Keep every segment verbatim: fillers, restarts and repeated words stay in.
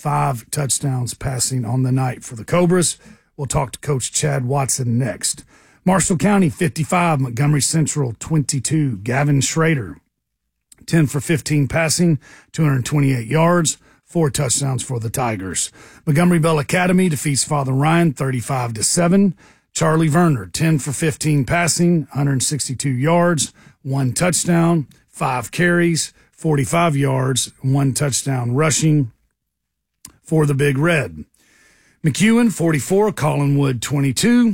five touchdowns passing on the night for the Cobras. We'll talk to Coach Chad Watson next. Marshall County, fifty-five. Montgomery Central, twenty-two. Gavin Schrader, ten for fifteen passing, two hundred twenty-eight yards, four touchdowns for the Tigers. Montgomeryville Academy defeats Father Ryan, thirty-five to seven. Charlie Verner, ten for fifteen passing, one hundred sixty-two yards, one touchdown, five carries, forty-five yards, one touchdown rushing for the Big Red. McEwen, forty-four. Collinwood, twenty-two.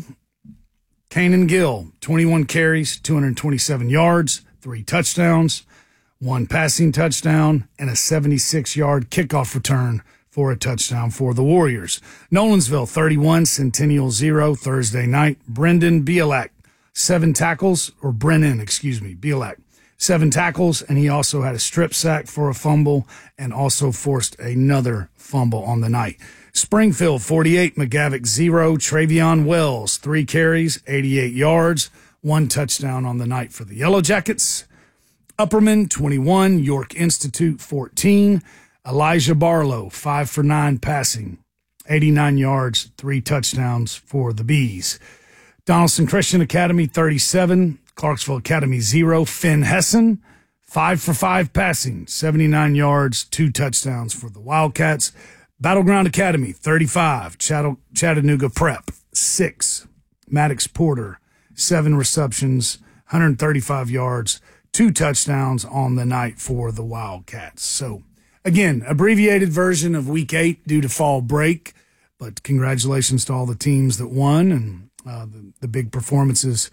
Canaan Gill, twenty-one carries, two hundred twenty-seven yards, three touchdowns, one passing touchdown, and a seventy-six-yard kickoff return for a touchdown for the Warriors. Nolensville, thirty-one. Centennial, zero. Thursday night. Brendan Bielak, seven tackles, or Brennan, excuse me, Bielak, seven tackles, and he also had a strip sack for a fumble and also forced another fumble on the night. Springfield, forty-eight. McGavick, zero. Travion Wells, three carries, eighty-eight yards, one touchdown on the night for the Yellow Jackets. Upperman, twenty-one. York Institute, fourteen. Elijah Barlow, five for nine passing, eighty-nine yards, three touchdowns for the Bees. Donaldson Christian Academy, thirty-seven. Clarksville Academy, zero. Finn Hessen, five for five passing, seventy-nine yards, two touchdowns for the Wildcats. Battleground Academy, thirty-five. Chatt- Chattanooga Prep, six. Maddox Porter, seven receptions, one hundred thirty-five yards, two touchdowns on the night for the Wildcats. So, again, abbreviated version of week eight due to fall break, but congratulations to all the teams that won and uh, the, the big performances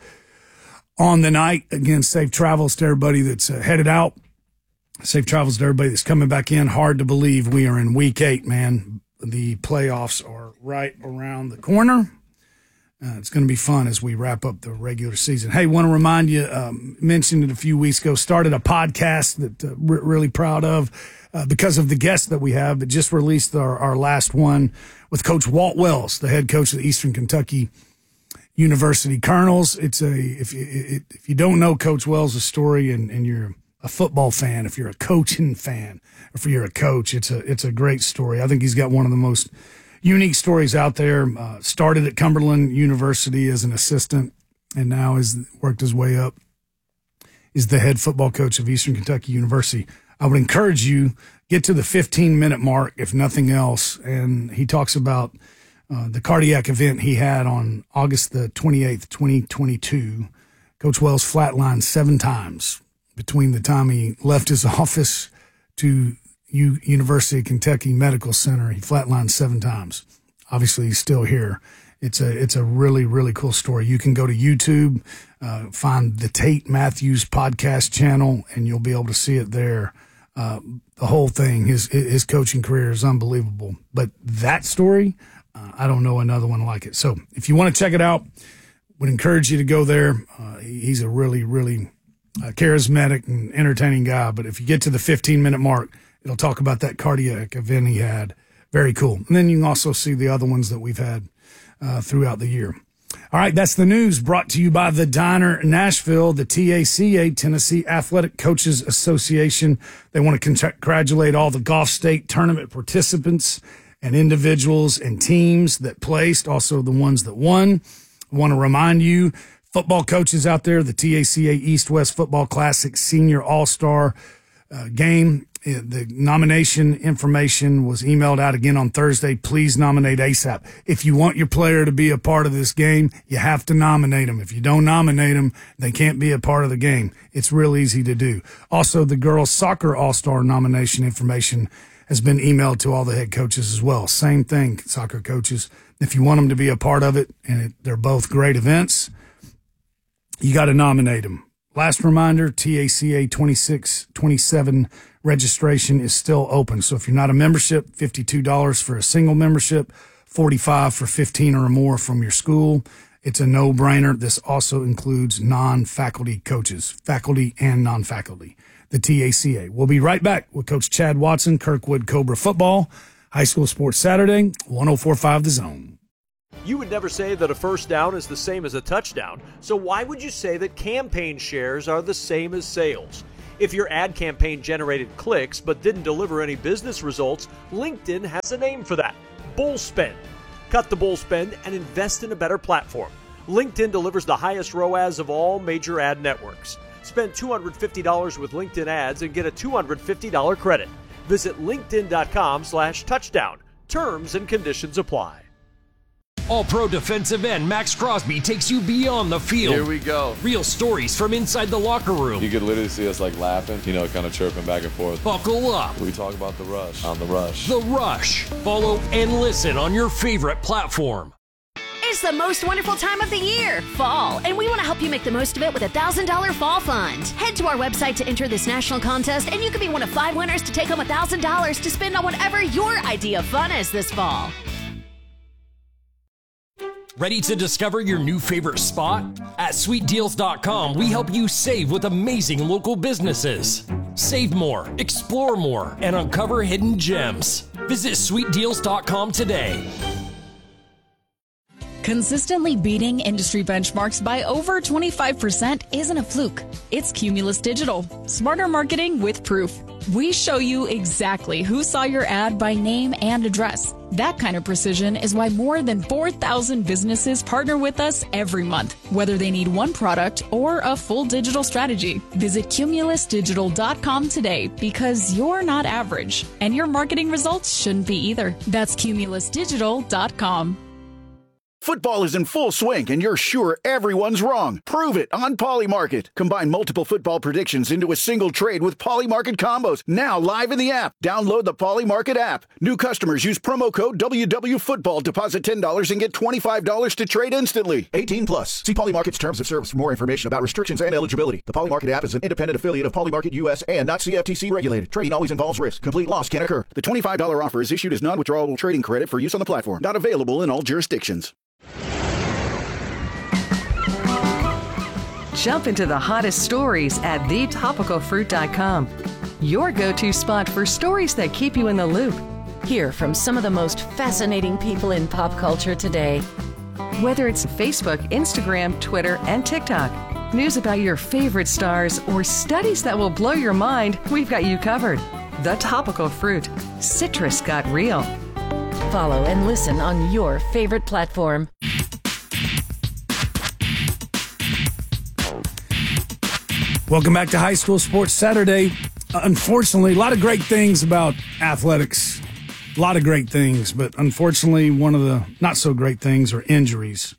on the night. Again, safe travels to everybody that's uh, headed out. Safe travels to everybody that's coming back in. Hard to believe we are in week eight, man. The playoffs are right around the corner. Uh, it's going to be fun as we wrap up the regular season. Hey, want to remind you, um, mentioned it a few weeks ago, started a podcast that uh, we're really proud of uh, because of the guests that we have, but just released our, our last one with Coach Walt Wells, the head coach of the Eastern Kentucky University Colonels. It's a, if you, it, if you don't know Coach Wells' story and, and you're a football fan, if you're a coaching fan, if you're a coach, it's a, it's a great story. I think he's got one of the most unique stories out there. Uh, started at Cumberland University as an assistant and now has worked his way up. Is the head football coach of Eastern Kentucky University. I would encourage you, get to the fifteen minute mark, if nothing else. And he talks about uh, the cardiac event he had on August the twenty-eighth, twenty twenty-two. Coach Wells flatlined seven times between the time he left his office to U- University of Kentucky Medical Center. He flatlined seven times. Obviously, he's still here. It's a it's a really, really cool story. You can go to YouTube, uh, find the Tate Matthews podcast channel, and you'll be able to see it there. Uh, the whole thing, his his coaching career is unbelievable. But that story, uh, I don't know another one like it. So if you want to check it out, would encourage you to go there. Uh, he's a really, really uh, charismatic and entertaining guy. But if you get to the fifteen minute mark, it'll talk about that cardiac event he had. Very cool. And then you can also see the other ones that we've had uh, throughout the year. All right, that's the news brought to you by the Diner Nashville, the T A C A, Tennessee Athletic Coaches Association. They want to congratulate all the Golf State Tournament participants and individuals and teams that placed, also the ones that won. I want to remind you, football coaches out there, the T A C A East-West Football Classic Senior All-Star uh, game. The nomination information was emailed out again on Thursday. Please nominate ASAP. If you want your player to be a part of this game, you have to nominate them. If you don't nominate them, they can't be a part of the game. It's real easy to do. Also, the girls soccer all-star nomination information has been emailed to all the head coaches as well. Same thing, soccer coaches. If you want them to be a part of it, and it, they're both great events, you got to nominate them. Last reminder, T A C A twenty-six twenty-seven registration is still open. So if you're not a membership, fifty-two dollars for a single membership, forty-five dollars for fifteen or more from your school. It's a no-brainer. This also includes non-faculty coaches, faculty and non-faculty, the T A C A. We'll be right back with Coach Chad Watson, Kirkwood Cobra Football, High School Sports Saturday, one oh four point five The Zone. You would never say that a first down is the same as a touchdown, so why would you say that campaign shares are the same as sales? If your ad campaign generated clicks but didn't deliver any business results, LinkedIn has a name for that: bull spend. Cut the bull spend and invest in a better platform. LinkedIn delivers the highest R O A S of all major ad networks. Spend two hundred fifty dollars with LinkedIn ads and get a two hundred fifty dollars credit. Visit linkedin.com slash touchdown. Terms and conditions apply. All-Pro defensive end Max Crosby takes you beyond the field. Here we go. Real stories from inside the locker room. You could literally see us like laughing, you know, kind of chirping back and forth. Buckle up. We talk about the rush on the rush. The Rush. Follow and listen on your favorite platform. It's the most wonderful time of the year, fall, and we want to help you make the most of it with a one thousand dollars Fall Fund. Head to our website to enter this national contest, and you could be one of five winners to take home one thousand dollars to spend on whatever your idea of fun is this fall. Ready to discover your new favorite spot? At sweet deals dot com, we help you save with amazing local businesses. Save more, explore more, and uncover hidden gems. Visit sweet deals dot com today. Consistently beating industry benchmarks by over twenty-five percent isn't a fluke. It's Cumulus Digital. Smarter marketing with proof. We show you exactly who saw your ad by name and address. That kind of precision is why more than four thousand businesses partner with us every month, whether they need one product or a full digital strategy. Visit cumulus digital dot com today, because you're not average, and your marketing results shouldn't be either. That's cumulus digital dot com. Football is in full swing, and you're sure everyone's wrong. Prove it on Polymarket. Combine multiple football predictions into a single trade with Polymarket combos. Now live in the app. Download the Polymarket app. New customers use promo code W W Football. Deposit ten dollars and get twenty-five dollars to trade instantly. eighteen plus. See Polymarket's terms of service for more information about restrictions and eligibility. The Polymarket app is an independent affiliate of Polymarket U S and not C F T C regulated. Trading always involves risk. Complete loss can occur. The twenty-five dollars offer is issued as non-withdrawable trading credit for use on the platform. Not available in all jurisdictions. Jump into the hottest stories at the topical fruit dot com. Your go-to spot for stories that keep you in the loop. Hear from some of the most fascinating people in pop culture today. Whether it's Facebook, Instagram, Twitter, and TikTok, news about your favorite stars, or studies that will blow your mind, we've got you covered. The Topical Fruit. Citrus got real. Follow and listen on your favorite platform. Welcome back to High School Sports Saturday. Uh, unfortunately, a lot of great things about athletics. A lot of great things, but unfortunately, one of the not so great things are injuries.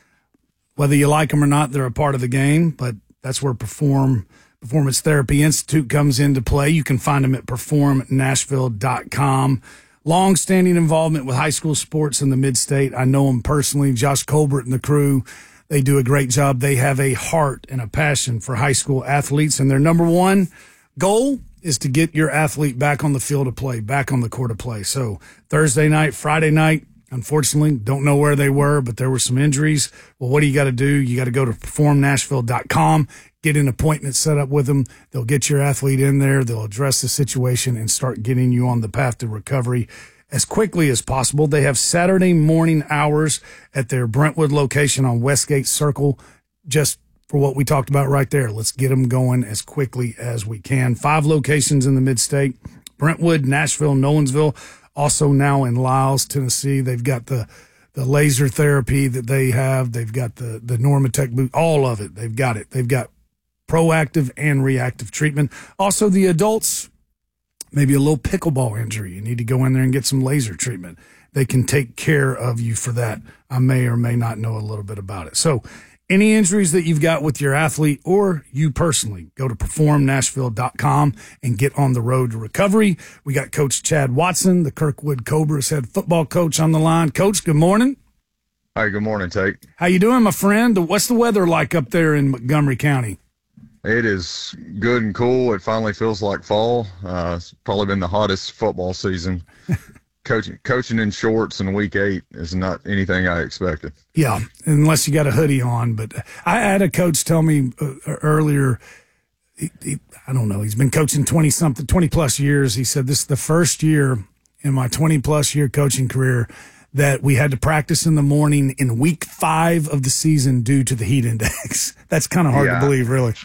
Whether you like them or not, they're a part of the game, but that's where Perform Performance Therapy Institute comes into play. You can find them at perform nashville dot com. Long-standing involvement with high school sports in the mid-state. I know them personally. Josh Colbert and the crew, they do a great job. They have a heart and a passion for high school athletes, and their number one goal is to get your athlete back on the field of play, back on the court of play. So Thursday night, Friday night, unfortunately, don't know where they were, but there were some injuries. Well, what do you got to do? You got to go to perform nashville dot com, get an appointment set up with them. They'll get your athlete in there. They'll address the situation and start getting you on the path to recovery as quickly as possible. They have Saturday morning hours at their Brentwood location on Westgate Circle, just for what we talked about right there. Let's get them going as quickly as we can. Five locations in the mid-state: Brentwood, Nashville, Nolensville, also now in Lyles, Tennessee. They've got the the laser therapy that they have. They've got the, the Normatec boot, all of it. They've got it. They've got proactive and reactive treatment. Also, the adults, maybe a little pickleball injury. You need to go in there and get some laser treatment. They can take care of you for that. I may or may not know a little bit about it. So any injuries that you've got with your athlete or you personally, go to perform nashville dot com and get on the road to recovery. We got Coach Chad Watson, the Kirkwood Cobras head football coach, on the line. Coach, good morning. Hi, good morning, Tate. How you doing, my friend? What's the weather like up there in Montgomery County? It is good and cool. It finally feels like fall. Uh, it's probably been the hottest football season. Coaching, coaching in shorts in week eight is not anything I expected. Yeah, unless you got a hoodie on. But I had a coach tell me uh, earlier, he, he, I don't know, he's been coaching twenty-something, twenty-plus years. He said, this is the first year in my twenty-plus year coaching career that we had to practice in the morning in week five of the season due to the heat index. That's kind of hard yeah. to believe, really.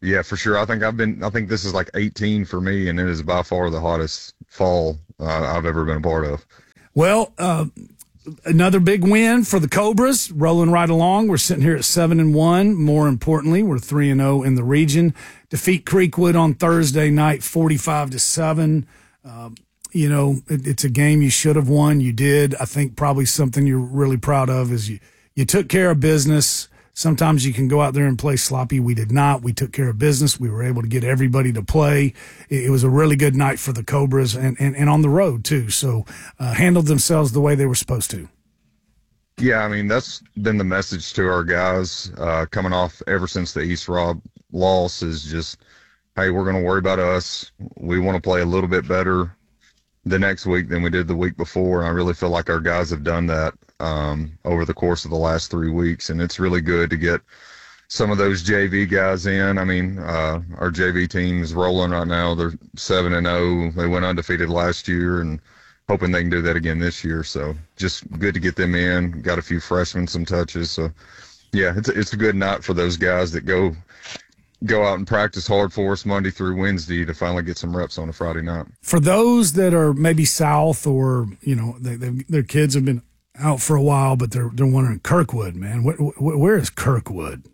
Yeah, for sure. I think I've been, I think this is like eighteen for me, and it is by far the hottest fall uh, I've ever been a part of. Well, uh, another big win for the Cobras, rolling right along. We're sitting here at seven and one. More importantly, we're three and zero in the region. Defeat Creekwood on Thursday night, forty-five to seven. Uh, you know, it, it's a game you should have won. You did. I think probably something you're really proud of is you you took care of business. Sometimes you can go out there and play sloppy. We did not. We took care of business. We were able to get everybody to play. It, it was a really good night for the Cobras and, and, and on the road too. So uh, handled themselves the way they were supposed to. Yeah, I mean, that's been the message to our guys uh, coming off ever since the East Rob loss is just, hey, we're going to worry about us. We want to play a little bit better the next week than we did the week before. And I really feel like our guys have done that um, over the course of the last three weeks. And it's really good to get some of those J V guys in. I mean, uh, our J V team is rolling right now. They're seven and oh. They went undefeated last year and hoping they can do that again this year. So just good to get them in. Got a few freshmen some touches. So, yeah, it's, it's a good night for those guys that go go out and practice hard for us Monday through Wednesday to finally get some reps on a Friday night. For those that are maybe south or, you know, they, their kids have been out for a while, but they're they're wondering, Kirkwood, man, where, where is Kirkwood?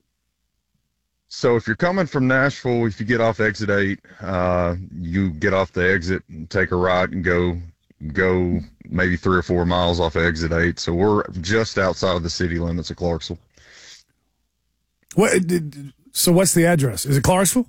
So if you're coming from Nashville, if you get off exit eight, uh, you get off the exit and take a right and go go maybe three or four miles off exit eight. So we're just outside of the city limits of Clarksville. What did So what's the address? Is it Clarksville?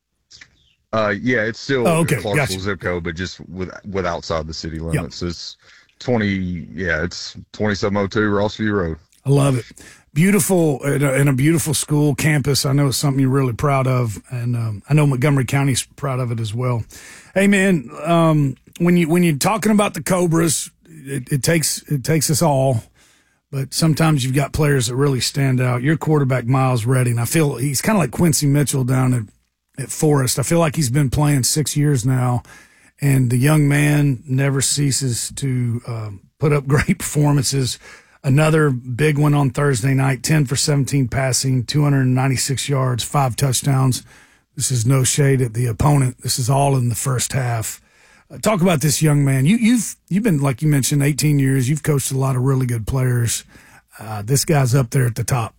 Uh, yeah, it's still oh, okay. Clarksville gotcha. zip code, but just with with outside the city limits. Yep. It's twenty. Yeah, it's twenty-seven oh two Rossview Road. I love it. Beautiful and a, and a beautiful school campus. I know it's something you're really proud of, and um, I know Montgomery County's proud of it as well. Hey, man, um, when you when you're talking about the Cobras, it, it takes it takes us all. But sometimes you've got players that really stand out. Your quarterback, Miles Redding, I feel he's kind of like Quincy Mitchell down at, at Forest. I feel like he's been playing six years now, and the young man never ceases to um, put up great performances. Another big one on Thursday night, ten for seventeen passing, two hundred ninety-six yards, five touchdowns. This is no shade at the opponent. This is all in the first half. Uh, talk about this young man. You, you've you've been, like you mentioned, eighteen years. You've coached a lot of really good players. Uh, this guy's up there at the top.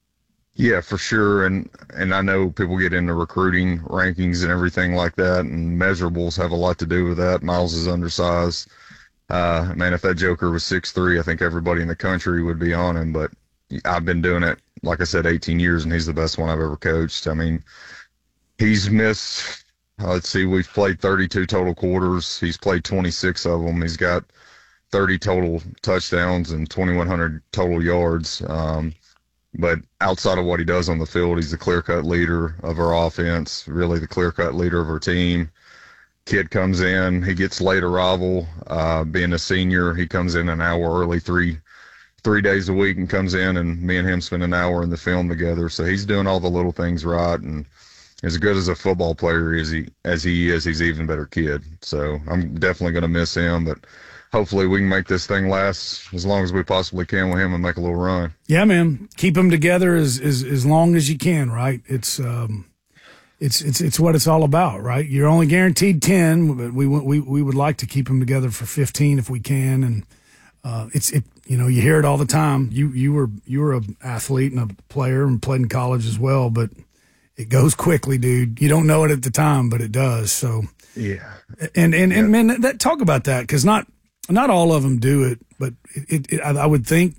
Yeah, for sure. And and I know people get into recruiting rankings and everything like that, and measurables have a lot to do with that. Miles is undersized. Uh, man, if that joker was six three, I think everybody in the country would be on him. But I've been doing it, like I said, eighteen years, and he's the best one I've ever coached. I mean, he's missed – Uh, let's see, we've played thirty-two total quarters. He's played twenty-six of them. He's got thirty total touchdowns and twenty-one hundred total yards. Um, but outside of what he does on the field, he's the clear-cut leader of our offense, really the clear-cut leader of our team. Kid comes in, he gets late arrival. Uh, being a senior, he comes in an hour early, three three days a week, and comes in, and me and him spend an hour in the film together. So he's doing all the little things right, and as good as a football player as he as he is, he's an even better kid. So I'm definitely going to miss him, but hopefully we can make this thing last as long as we possibly can with him and make a little run. Yeah, man. Keep them together as as, as long as you can, right? It's um, it's it's it's what it's all about, right? You're only guaranteed ten, but we we we would like to keep them together for fifteen if we can. And uh, it's it you know you hear it all the time. You you were you were an athlete and a player and played in college as well, but it goes quickly, dude. You don't know it at the time, but it does. So yeah, and and, yeah. and man, that talk about that, because not not all of them do it, but it, it, it, I would think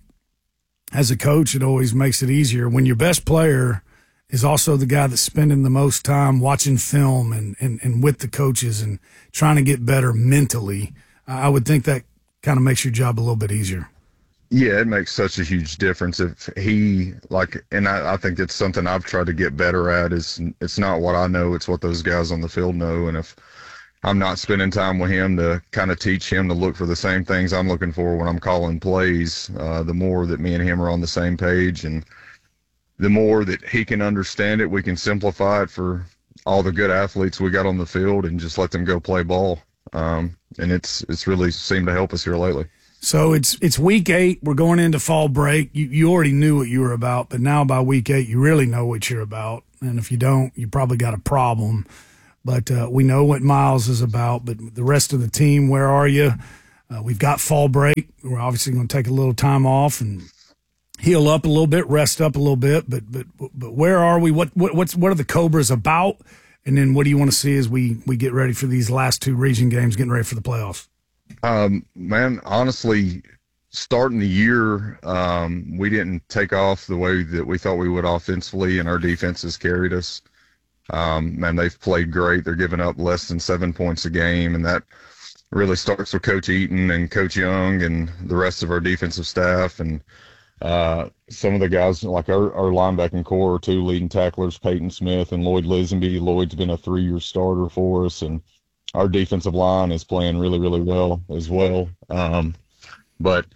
as a coach, it always makes it easier when your best player is also the guy that's spending the most time watching film and and, and with the coaches and trying to get better mentally. I would think that kind of makes your job a little bit easier. Yeah, it makes such a huge difference if he, like, and I, I think it's something I've tried to get better at is it's not what I know, it's what those guys on the field know. And if I'm not spending time with him to kind of teach him to look for the same things I'm looking for when I'm calling plays, uh, the more that me and him are on the same page and the more that he can understand it, we can simplify it for all the good athletes we got on the field and just let them go play ball. Um, and it's it's really seemed to help us here lately. So it's it's week eight. We're going into fall break. You you already knew what you were about, but now by week eight, you really know what you're about. And if you don't, you probably got a problem. But uh, we know what Miles is about. But the rest of the team, where are you? Uh, we've got fall break. We're obviously going to take a little time off and heal up a little bit, rest up a little bit. But but but where are we? What what what's what are the Cobras about? And then what do you want to see as we we get ready for these last two region games, getting ready for the playoffs? Um, man, honestly, starting the year, um, we didn't take off the way that we thought we would offensively, and our defense has carried us. Um, man, they've played great. They're giving up less than seven points a game, and that really starts with Coach Eaton and Coach Young and the rest of our defensive staff. And uh, some of the guys, like our, our linebacking core, are two leading tacklers, Peyton Smith and Lloyd Lisenby. Lloyd's been a three-year starter for us, and our defensive line is playing really, really well as well. Um, but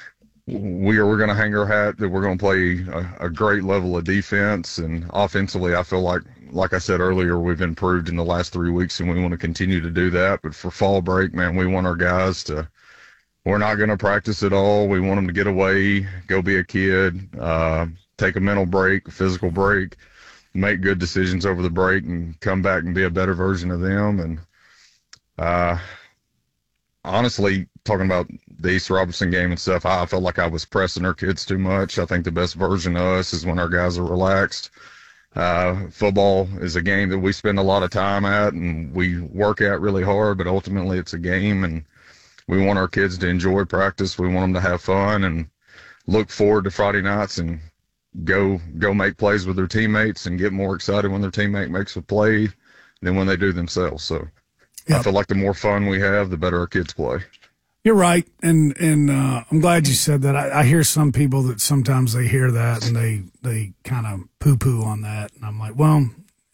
we are, we're going to hang our hat that we're going to play a, a great level of defense. And offensively, I feel like, like I said earlier, we've improved in the last three weeks, and we want to continue to do that. But for fall break, man, we want our guys to – we're not going to practice at all. We want them to get away, go be a kid, uh, take a mental break, a physical break, make good decisions over the break, and come back and be a better version of them. And uh, honestly, talking about the East Robertson game and stuff, I felt like I was pressing our kids too much. I think the best version of us is when our guys are relaxed. Uh, football is a game that we spend a lot of time at and we work at really hard, but ultimately it's a game, and we want our kids to enjoy practice. We want them to have fun and look forward to Friday nights and go go make plays with their teammates and get more excited when their teammate makes a play than when they do themselves. So yep. I feel like the more fun we have, the better our kids play. You're right, and and uh, I'm glad you said that. I, I hear some people that sometimes they hear that and they they kind of poo-poo on that, and I'm like, well,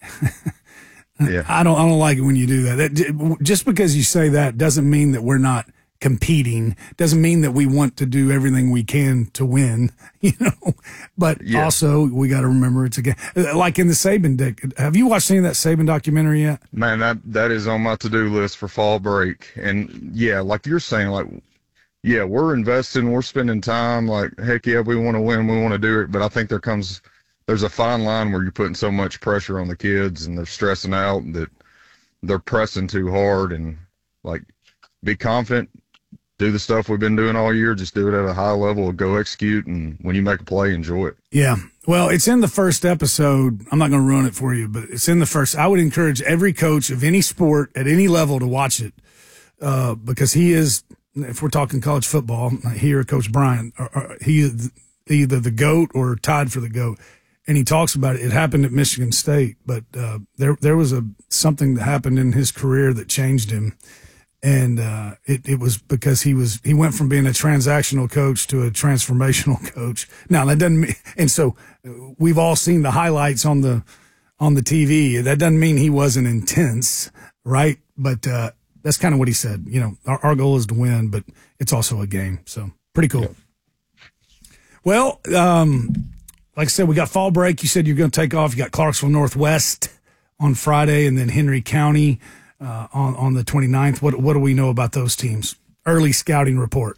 yeah. I don't I don't like it when you do that. that. Just because you say that doesn't mean that we're not competing. Doesn't mean that we want to do everything we can to win, you know. But yeah. also we got to remember it's a game. Like in the Saban deck. Have you watched any of that Saban documentary yet? Man, that that is on my to-do list for fall break. And yeah, like you're saying, like yeah, we're investing, we're spending time. Like heck yeah, we want to win, we want to do it. But I think there comes there's a fine line where you're putting so much pressure on the kids and they're stressing out that they're pressing too hard. And like, be confident. Do the stuff we've been doing all year, just do it at a high level, go execute, and when you make a play, enjoy it. Yeah. Well, it's in the first episode. I'm not going to ruin it for you, but it's in the first. I would encourage every coach of any sport at any level to watch it uh, because he is, if we're talking college football, he or Coach Bryant, or, or he is either the GOAT or tied for the GOAT. And he talks about it. It happened at Michigan State, but uh, there there was a something that happened in his career that changed him. And uh, it, it was because he was he went from being a transactional coach to a transformational coach. Now that doesn't mean, and so we've all seen the highlights on the on the T V. That doesn't mean he wasn't intense, right? But uh, that's kind of what he said. You know, our, our goal is to win, but it's also a game. So pretty cool. Yeah. Well, um, like I said, we got fall break. You said you're going to take off. You got Clarksville Northwest on Friday, and then Henry County. Uh, on, on the twenty-ninth. What what do we know about those teams? Early scouting report.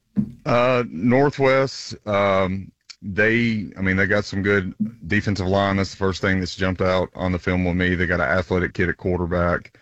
Uh, Northwest, um, they, I mean, they got some good defensive line. That's the first thing that's jumped out on the film with me. They got an athletic kid at quarterback.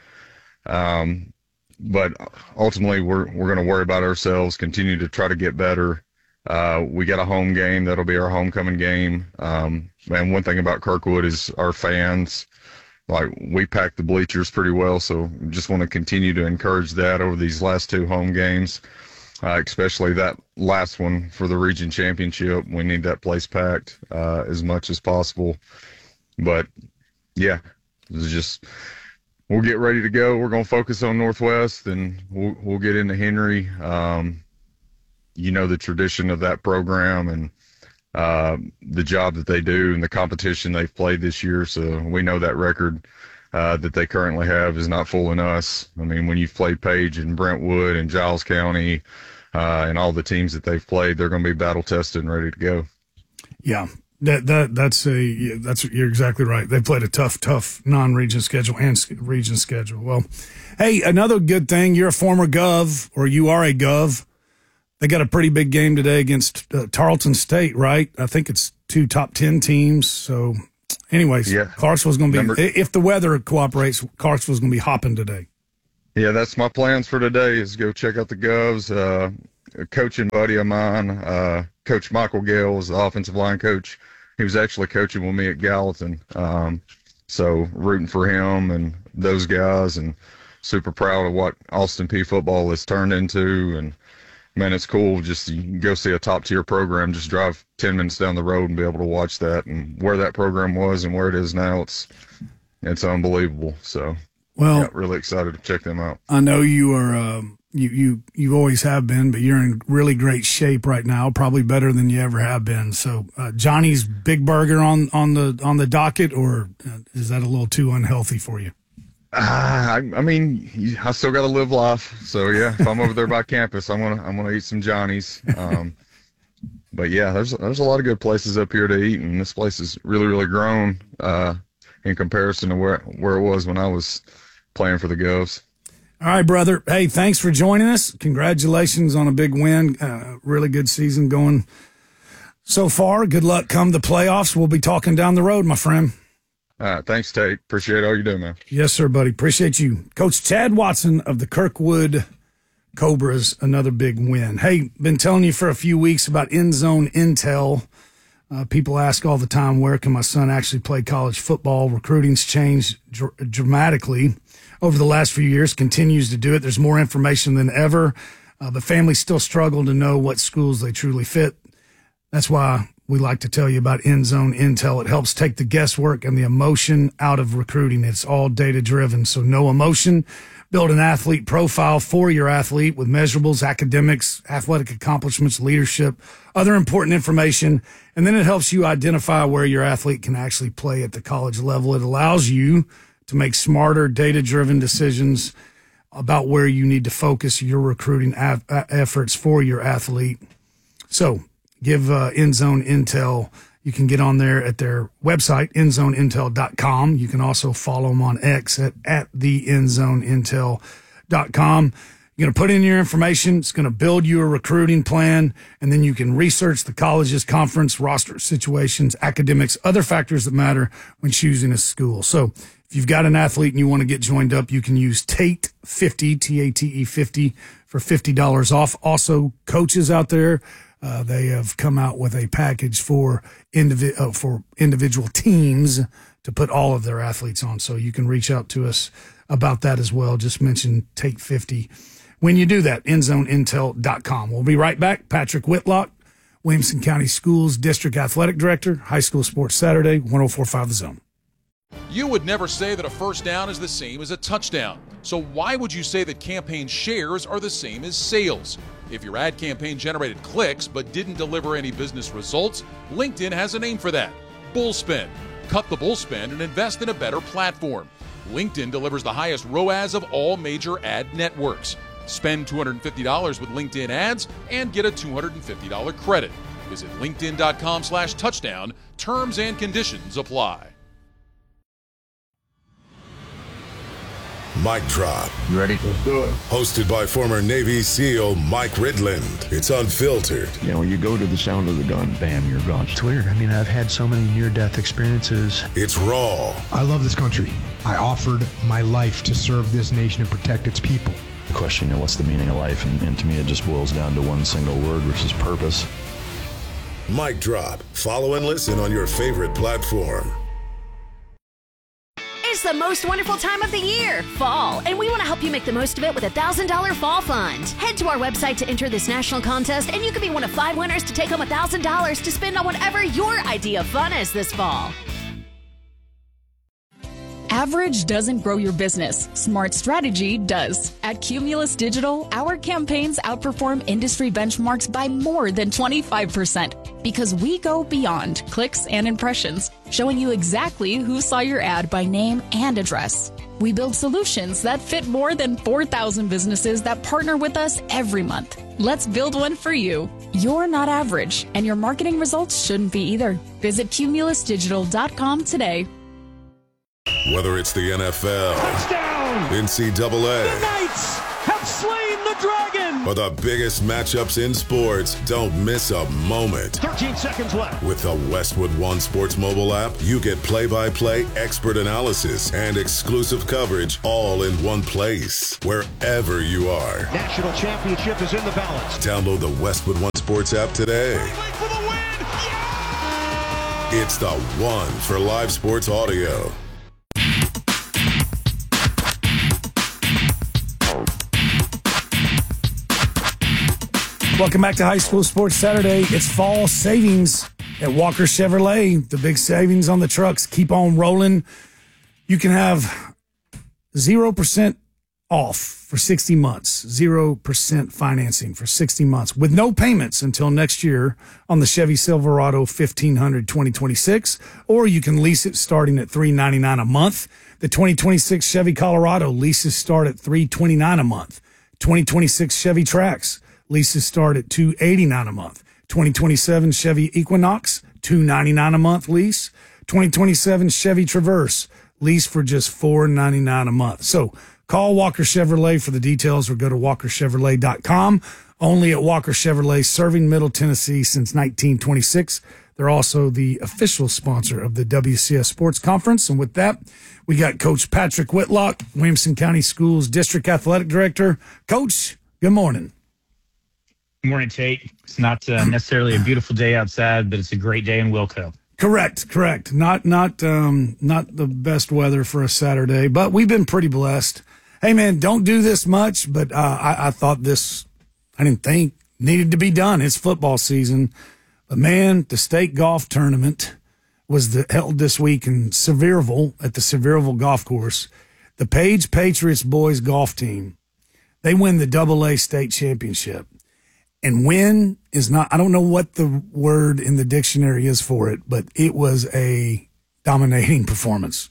Um, but ultimately, we're we're going to worry about ourselves, continue to try to get better. Uh, we got a home game. That'll be our homecoming game. Um, and one thing about Kirkwood is our fans. Like, we packed the bleachers pretty well, so just want to continue to encourage that over these last two home games, uh, especially that last one for the region championship. We need that place packed uh, as much as possible. But, yeah, it's just we'll get ready to go. We're going to focus on Northwest, and we'll, we'll get into Henry. Um, you know the tradition of that program and uh, the job that they do and the competition they've played this year. So we know that record uh, that they currently have is not fooling us. I mean, when you've played Page and Brentwood and Giles County uh, and all the teams that they've played, they're going to be battle tested and ready to go. Yeah, that that that's a yeah, that's you're exactly right. They played a tough, tough non-region schedule and region schedule. Well, hey, another good thing. You're a former Gov, or you are a Gov. They got a pretty big game today against uh, Tarleton State, right? I think it's two top ten teams. So, anyways, yeah. Clarksville's going to be, Number, if the weather cooperates, Clarksville's going to be hopping today. Yeah, that's my plans for today is go check out the Govs. Uh, a coaching buddy of mine, uh, Coach Michael Gale, was the offensive line coach. He was actually coaching with me at Gallatin. Um, so rooting for him and those guys, and super proud of what Austin Peay football has turned into. And man, it's cool just to go see a top tier program, just drive ten minutes down the road and be able to watch that, and where that program was and where it is now. It's, it's unbelievable. So, well, yeah, really excited to check them out. I know you are, um, you, you, you always have been, but you're in really great shape right now, probably better than you ever have been. So, uh, Johnny's Big Burger on, on the, on the docket, or is that a little too unhealthy for you? Uh, I, I mean, I still got to live life. So yeah, if I'm over there by campus, I'm gonna I'm gonna eat some Johnny's. Um, but yeah, there's there's a lot of good places up here to eat, and this place has really really grown uh, in comparison to where where it was when I was playing for the Govs. All right, brother. Hey, thanks for joining us. Congratulations on a big win. Uh, really good season going so far. Good luck come the playoffs. We'll be talking down the road, my friend. All right, thanks, Tate. Appreciate all you do, man. Yes, sir, buddy. Appreciate you. Coach Chad Watson of the Kirkwood Cobras, another big win. Hey, been telling you for a few weeks about End Zone Intel. Uh, people ask all the time, where can my son actually play college football? Recruiting's changed dr- dramatically over the last few years, continues to do it. There's more information than ever, uh, but families still struggle to know what schools they truly fit. That's why we like to tell you about End Zone Intel. It helps take the guesswork and the emotion out of recruiting. It's all data-driven, so no emotion. Build an athlete profile for your athlete with measurables, academics, athletic accomplishments, leadership, other important information, and then it helps you identify where your athlete can actually play at the college level. It allows you to make smarter, data-driven decisions about where you need to focus your recruiting af- efforts for your athlete. So, give uh, End Zone Intel. You can get on there at their website, end zone intel dot com. You can also follow them on X at, at the end zone intel dot com. You're going to put in your information. It's going to build you a recruiting plan, and then you can research the college's conference, roster situations, academics, other factors that matter when choosing a school. So if you've got an athlete and you want to get joined up, you can use Tate fifty, T A T E fifty, for fifty dollars off. Also, coaches out there, Uh, they have come out with a package for indivi- uh, for individual teams to put all of their athletes on. So you can reach out to us about that as well. Just mention Take fifty when you do that, end zone intel dot com. We'll be right back. Patrick Whitlock, Williamson County Schools District Athletic Director, High School Sports Saturday, one oh four point five The Zone. You would never say that a first down is the same as a touchdown. So why would you say that campaign shares are the same as sales? If your ad campaign generated clicks but didn't deliver any business results, LinkedIn has a name for that: Bullspend. Cut the bullspend and invest in a better platform. LinkedIn delivers the highest R O A S of all major ad networks. Spend two hundred fifty dollars with LinkedIn ads and get a two hundred fifty dollars credit. Visit linkedin.com slash touchdown. Terms and conditions apply. Mic Drop. You ready? Let's do it. Hosted by former Navy SEAL Mike Ridland. It's unfiltered. You know, you go to the sound of the gun, bam, you're gone. It's weird. I mean, I've had so many near-death experiences. It's raw. I love this country. I offered my life to serve this nation and protect its people. The question, you know, what's the meaning of life? And, and to me, it just boils down to one single word, which is purpose. Mic Drop. Follow and listen on your favorite platform. It's the most wonderful time of the year, fall, and we want to help you make the most of it with a one thousand dollars fall fund. Head to our website to enter this national contest, and you could be one of five winners to take home one thousand dollars to spend on whatever your idea of fun is this fall. Average doesn't grow your business. Smart strategy does. At Cumulus Digital, our campaigns outperform industry benchmarks by more than twenty-five percent because we go beyond clicks and impressions, showing you exactly who saw your ad by name and address. We build solutions that fit more than four thousand businesses that partner with us every month. Let's build one for you. You're not average, and your marketing results shouldn't be either. Visit cumulus digital dot com today. Whether it's the N F L, touchdown, N C double A, the Knights have slain the dragon, or the biggest matchups in sports, don't miss a moment. thirteen seconds left. With the Westwood One Sports mobile app, you get play-by-play expert analysis and exclusive coverage all in one place, wherever you are. National championship is in the balance. Download the Westwood One Sports app today. For the win! Yeah! It's the one for live sports audio. Welcome back to High School Sports Saturday. It's fall savings at Walker Chevrolet. The big savings on the trucks keep on rolling. You can have zero percent off for sixty months, zero percent financing for sixty months with no payments until next year on the Chevy Silverado fifteen hundred twenty twenty-six, or you can lease it starting at three hundred ninety-nine dollars a month. The twenty twenty-six Chevy Colorado leases start at three hundred twenty-nine dollars a month. twenty twenty-six Chevy Trax leases start at two hundred eighty-nine dollars a month. twenty twenty-seven Chevy Equinox, two hundred ninety-nine dollars a month lease. twenty twenty-seven Chevy Traverse, lease for just four hundred ninety-nine dollars a month. So call Walker Chevrolet for the details or go to walker chevrolet dot com. Only at Walker Chevrolet, serving Middle Tennessee since nineteen twenty-six. They're also the official sponsor of the W C S Sports Conference. And with that, we got Coach Patrick Whitlock, Williamson County Schools District Athletic Director. Coach, good morning. Good morning, Tate. It's not uh, necessarily a beautiful day outside, but it's a great day in Wilco. Correct, correct. Not not um, not the best weather for a Saturday, but we've been pretty blessed. Hey, man, don't do this much, but uh, I, I thought this, I didn't think, needed to be done. It's football season. But, man, the state golf tournament was the, held this week in Sevierville at the Sevierville Golf Course. The Page Patriots boys golf team, they win the double A state championship. And win is not, I don't know what the word in the dictionary is for it, but it was a dominating performance.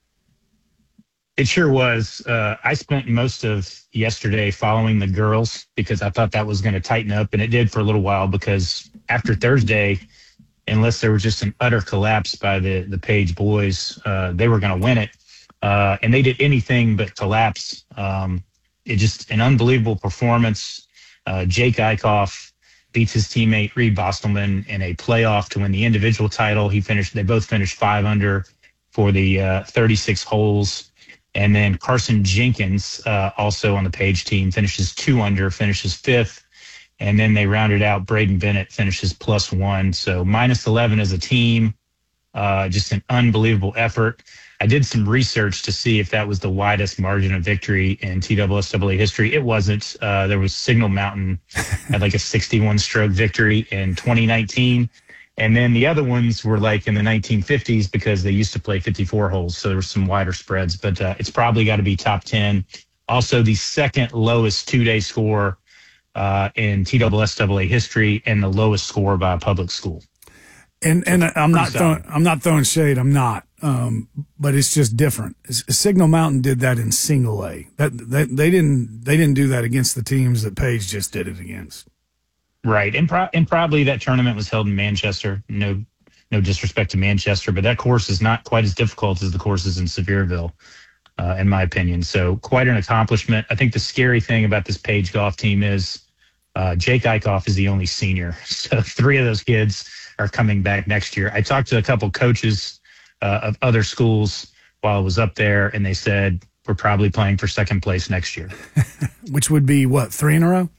It sure was. Uh, I spent most of yesterday following the girls because I thought that was going to tighten up, and it did for a little while because after Thursday, unless there was just an utter collapse by the, the Page boys, uh, they were going to win it. Uh, and they did anything but collapse. Um, it just an unbelievable performance. Uh, Jake Eichhoff beats his teammate Reed Bostelman in a playoff to win the individual title. He finished; they both finished five under for the uh, thirty-six holes, and then Carson Jenkins, uh, also on the Page team, finishes two under, finishes fifth, and then they rounded out. Braden Bennett finishes plus one, so minus eleven as a team. Uh, just an unbelievable effort. I did some research to see if that was the widest margin of victory in T S S A A history. It wasn't. Uh, there was Signal Mountain had like a sixty-one stroke victory in twenty nineteen. And then the other ones were like in the nineteen fifties because they used to play fifty-four holes. So there were some wider spreads, but uh, it's probably got to be top ten. Also the second lowest two-day score uh, in T S S A A history and the lowest score by a public school. And and I'm not throwing, I'm not throwing shade. I'm not. Um, but it's just different. Signal Mountain did that in single A. That, that they didn't they didn't do that against the teams that Page just did it against. Right, and pro- and probably that tournament was held in Manchester. No, no disrespect to Manchester, but that course is not quite as difficult as the courses in Sevierville, uh, in my opinion. So quite an accomplishment. I think the scary thing about this Page golf team is uh, Jake Eichhoff is the only senior. So three of those kids are coming back next year. I talked to a couple coaches Uh, of other schools while I was up there, and they said we're probably playing for second place next year. Which would be what, three in a row?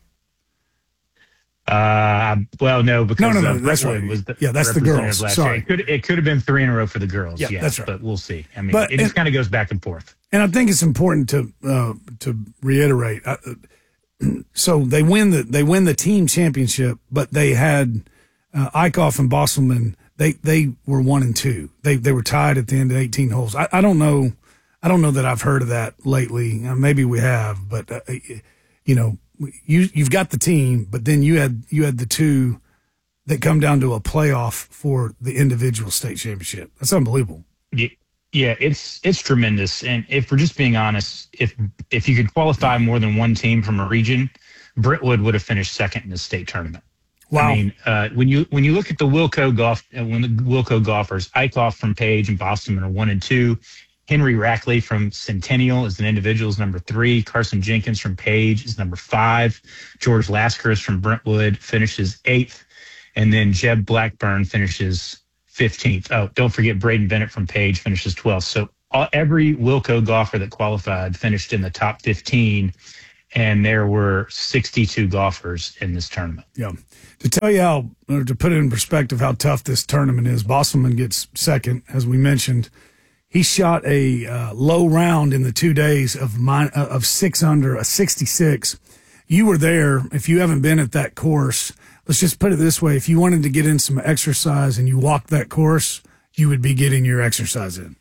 Uh, well, no, because no, no, no, uh, that's Brentwood right. was the yeah, that's the girls. Last Sorry, year. It could it could have been three in a row for the girls. Yeah, yes, that's right. But we'll see. I mean, but, it just kind of goes back and forth. And I think it's important to uh, to reiterate. Uh, so they win the they win the team championship, but they had uh, Eichhoff and Bosselman. They they were one and two. They they were tied at the end of eighteen holes. I, I don't know, I don't know that I've heard of that lately. Uh, maybe we have, but uh, you know, you you've got the team, but then you had you had the two that come down to a playoff for the individual state championship. That's unbelievable. Yeah, yeah, it's it's tremendous. And if we're just being honest, if if you could qualify more than one team from a region, Brentwood would have finished second in the state tournament. Wow. I mean, uh, when you when you look at the Wilco golf, uh, when the Wilco golfers, Eichhoff from Page and Boston are one and two, Henry Rackley from Centennial is an individual, is number three. Carson Jenkins from Page is number five. George Lascaris from Brentwood finishes eighth. And then Jeb Blackburn finishes fifteenth. Oh, don't forget Braden Bennett from Page finishes twelfth. So all, every Wilco golfer that qualified finished in the top fifteen, and there were sixty-two golfers in this tournament. Yeah. To tell you how, or to put it in perspective how tough this tournament is, Bosselman gets second, as we mentioned. He shot a uh, low round in the two days of mine, uh, of six under, a sixty-six. You were there. If you haven't been at that course, let's just put it this way. If you wanted to get in some exercise and you walked that course, you would be getting your exercise in.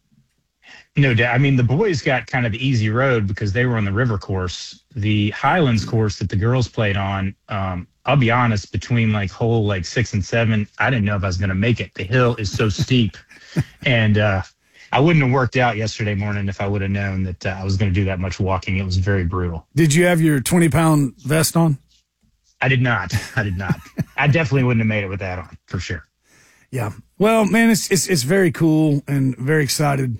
No doubt. I mean, the boys got kind of the easy road because they were on the river course. The Highlands course that the girls played on, um, I'll be honest, between like hole like six and seven, I didn't know if I was going to make it. The hill is so steep. And uh, I wouldn't have worked out yesterday morning if I would have known that uh, I was going to do that much walking. It was very brutal. Did you have your twenty-pound vest on? I did not. I did not. I definitely wouldn't have made it with that on, for sure. Yeah. Well, man, it's it's, it's very cool and very excited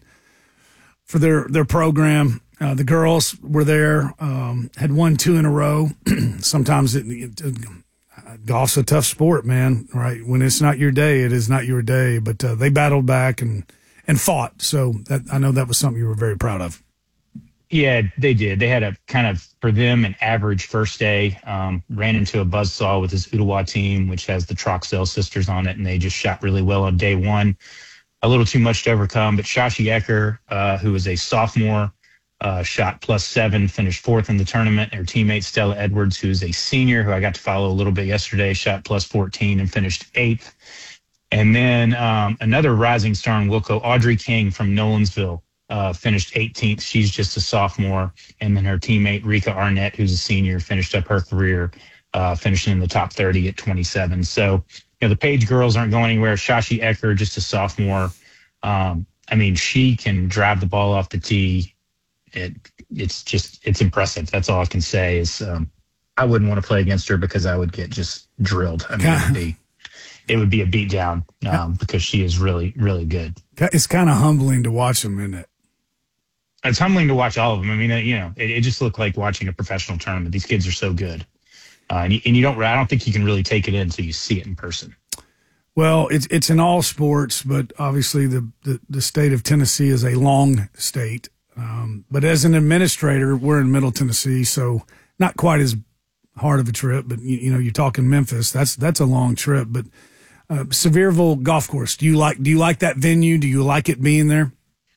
for their, their program. Uh, the girls were there, um, had won two in a row. Sometimes it, it, uh, golf's a tough sport, man, right? When it's not your day, it is not your day. But uh, they battled back and, and fought. So that, I know that was something you were very proud of. Yeah, they did. They had a kind of, for them, an average first day. Um, ran into a buzzsaw with this Ottawa team, which has the Troxell sisters on it, and they just shot really well on day one. A little too much to overcome, but Shashi Ecker, uh, who is a sophomore, uh, shot plus seven, finished fourth in the tournament. Her teammate Stella Edwards, who is a senior, who I got to follow a little bit yesterday, shot plus fourteen and finished eighth. And then um, another rising star in Wilco, Audrey King from Nolensville, uh, finished eighteenth. She's just a sophomore. And then her teammate Rika Arnett, who's a senior, finished up her career, uh, finishing in the top thirty at twenty-seven. So, you know, the Page girls aren't going anywhere. Shashi Ecker, just a sophomore. Um, I mean, she can drive the ball off the tee. It, it's just, it's impressive. That's all I can say is um, I wouldn't want to play against her because I would get just drilled. I mean, it would be, it would be a beatdown um, because she is really, really good. It's kind of humbling to watch them, isn't it? It's humbling to watch all of them. I mean, you know, it, it just looked like watching a professional tournament. These kids are so good. Uh, and, you, and you don't, I don't think you can really take it in until you see it in person. Well, it's it's in all sports, but obviously the, the, the state of Tennessee is a long state. Um, but as an administrator, we're in Middle Tennessee, so not quite as hard of a trip. But you, you know, you're talking Memphis. That's that's a long trip. But uh, Sevierville Golf Course. Do you like do you like that venue? Do you like it being there?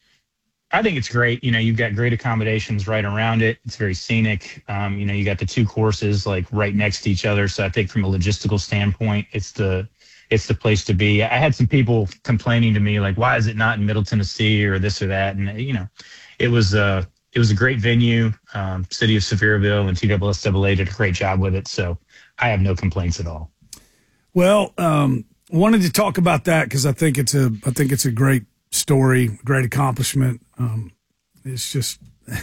I think it's great. You know, you've got great accommodations right around it. It's very scenic. Um, you know, you got the two courses like right next to each other. So I think from a logistical standpoint, it's the it's the place to be. I had some people complaining to me like, why is it not in Middle Tennessee or this or that? And, you know, it was uh, it was a great venue. Um, City of Sevierville and T S S A A did a great job with it. So I have no complaints at all. Well, um, wanted to talk about that because I think it's a I think it's a great story, great accomplishment. Um, it's just,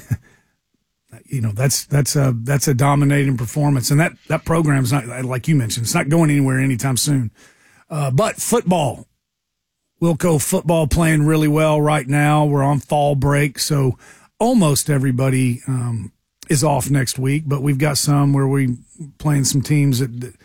you know, that's that's a that's a dominating performance, and that that program's not, like you mentioned, it's not going anywhere anytime soon. Uh, but football, Wilco football playing really well right now. We're on fall break, so almost everybody um, is off next week. But we've got some where we playing some teams that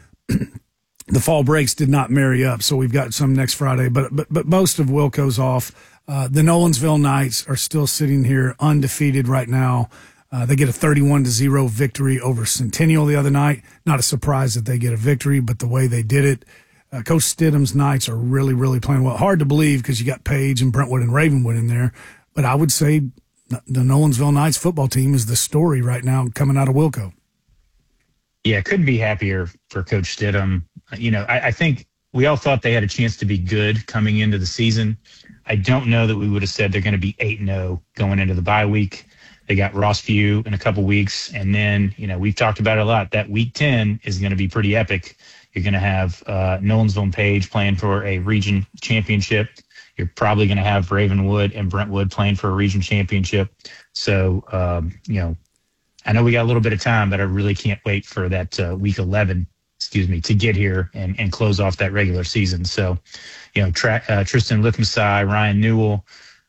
the fall breaks did not marry up, so we've got some next Friday. But but but most of Wilco's off. Uh, the Nolensville Knights are still sitting here undefeated right now. Uh, they get a thirty-one to zero victory over Centennial the other night. Not a surprise that they get a victory, but the way they did it. Uh, Coach Stidham's Knights are really, really playing well. Hard to believe because you got Page and Brentwood and Ravenwood in there. But I would say the Nolensville Knights football team is the story right now coming out of Wilco. Yeah, couldn't be happier for Coach Stidham. You know, I, I think we all thought they had a chance to be good coming into the season. I don't know that we would have said they're going to be eight and oh going into the bye week. They got Rossview in a couple weeks. And then, you know, we've talked about it a lot. That week ten is going to be pretty epic. You're going to have uh, Nolensville and Page playing for a region championship. You're probably going to have Ravenwood and Brentwood playing for a region championship. So, um, you know, I know we got a little bit of time, but I really can't wait for that uh, week eleven, excuse me, to get here and, and close off that regular season. So, you know, tra- uh, Tristan Lithmasai, Ryan Newell,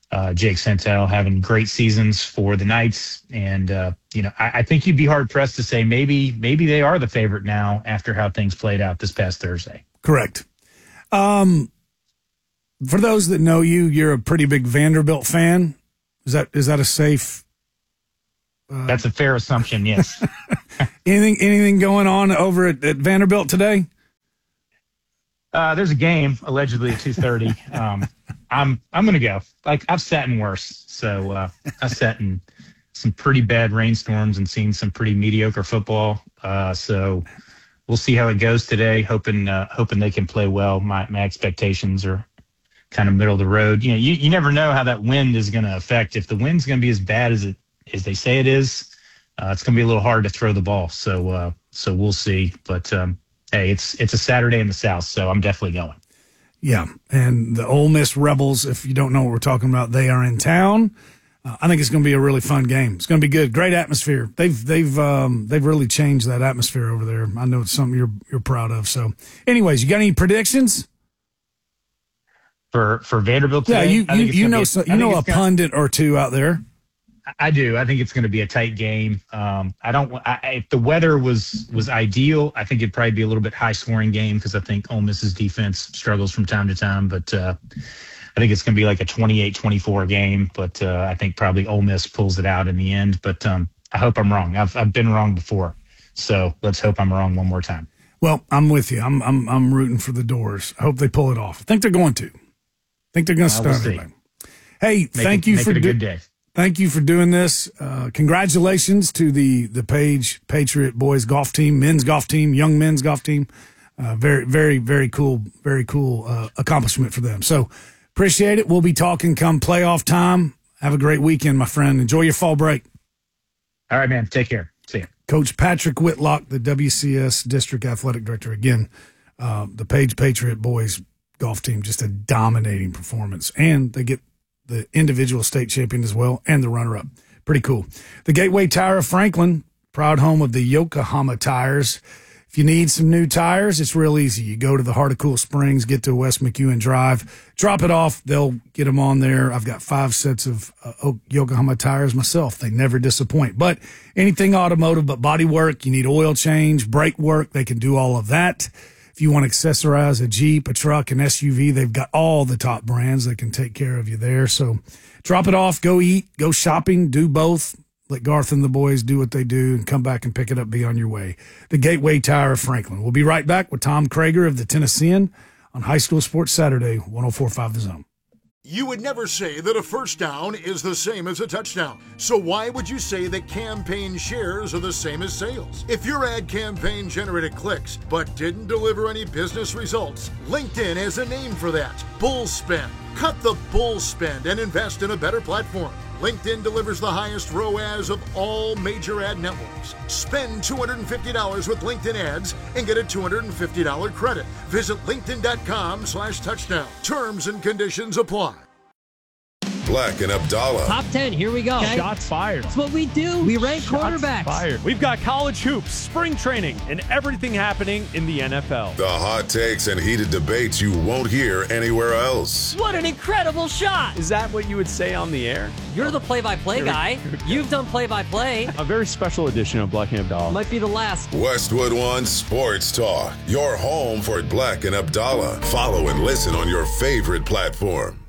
uh, Jake Santel having great seasons for the Knights. And, uh, you know, I, I think you'd be hard pressed to say maybe, maybe they are the favorite now after how things played out this past Thursday. Correct. Um, for those that know you, you're a pretty big Vanderbilt fan. Is that, is that a safe? Uh, That's a fair assumption. Yes. anything, anything going on over at, at Vanderbilt today? Uh, there's a game allegedly at two thirty. Um, I'm I'm gonna go. Like I've sat in worse, so uh, I've sat in some pretty bad rainstorms and seen some pretty mediocre football. Uh, so we'll see how it goes today. Hoping uh, hoping they can play well. My my expectations are kind of middle of the road. You know, you, you never know how that wind is going to affect. If the wind's going to be as bad as it as they say it is, uh, it's going to be a little hard to throw the ball. So uh, so we'll see. But um, hey, it's it's a Saturday in the South, so I'm definitely going. Yeah, and the Ole Miss Rebels, if you don't know what we're talking about, they are in town. Uh, I think it's going to be a really fun game. It's going to be good. Great atmosphere. They've they've um, they've really changed that atmosphere over there. I know it's something you're you're proud of. So, anyways, you got any predictions for for Vanderbilt today? Yeah, you you, you know so, you know a gonna, pundit or two out there. I do. I think it's going to be a tight game. Um, I don't. I, if the weather was was ideal, I think it'd probably be a little bit high scoring game because I think Ole Miss's defense struggles from time to time. But uh, I think it's going to be like a twenty-eight twenty-four game. But uh, I think probably Ole Miss pulls it out in the end. But um, I hope I'm wrong. I've I've been wrong before, so let's hope I'm wrong one more time. Well, I'm with you. I'm I'm I'm rooting for the Doors. I hope they pull it off. I think they're going to. I think they're going to uh, stun we'll everybody. Hey, make thank it, you make for it a do- good day. Thank you for doing this. Uh, congratulations to the the Page Patriot boys golf team, men's golf team, young men's golf team. Uh, very, very, very cool, very cool uh, accomplishment for them. So appreciate it. We'll be talking come playoff time. Have a great weekend, my friend. Enjoy your fall break. All right, man. Take care. See you. Coach Patrick Whitlock, the W C S District Athletic Director. Again, uh, the Page Patriot boys golf team, just a dominating performance. And they get the individual state champion as well, and the runner-up. Pretty cool. The Gateway Tire of Franklin, proud home of the Yokohama tires. If you need some new tires, it's real easy. You go to the Heart of Cool Springs, get to West McEwen Drive, drop it off. They'll get them on there. I've got five sets of uh, Yokohama tires myself. They never disappoint. But anything automotive but body work, you need oil change, brake work, they can do all of that. If you want to accessorize a Jeep, a truck, an S U V, they've got all the top brands that can take care of you there. So drop it off, go eat, go shopping, do both. Let Garth and the boys do what they do and come back and pick it up, be on your way. The Gateway Tire of Franklin. We'll be right back with Tom Krager of the Tennessean on High School Sports Saturday, one oh four point five The Zone. You would never say that a first down is the same as a touchdown. So why would you say that campaign shares are the same as sales? If your ad campaign generated clicks but didn't deliver any business results, LinkedIn has a name for that. Bull spend. Cut the bull spend and invest in a better platform. LinkedIn delivers the highest R O A S of all major ad networks. Spend two hundred fifty dollars with LinkedIn ads and get a two hundred fifty dollars credit. Visit linkedin.com slash touchdown. Terms and conditions apply. Black and Abdallah. Top ten, here we go. Okay. Shots fired. That's what we do. We rank Shots quarterbacks. Fired. We've got college hoops, spring training, and everything happening in the N F L. The hot takes and heated debates you won't hear anywhere else. What an incredible shot. Is that what you would say on the air? You're the play-by-play guy. You've done play-by-play. A very special edition of Black and Abdallah. Might be the last. Westwood One Sports Talk. Your home for Black and Abdallah. Follow and listen on your favorite platform.